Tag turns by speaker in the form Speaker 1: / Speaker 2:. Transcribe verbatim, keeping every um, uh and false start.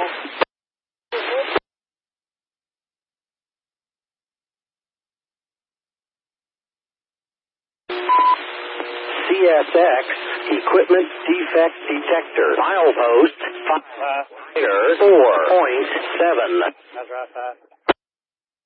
Speaker 1: C S X Equipment Defect Detector. Milepost five four point seven.
Speaker 2: That's right.